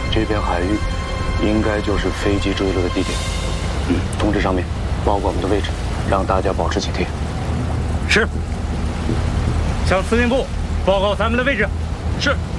这片海域应该就是飞机坠落的地点。通知上面报告我们的位置，让大家保持警惕。 是。向司令部报告咱们的位置。 是。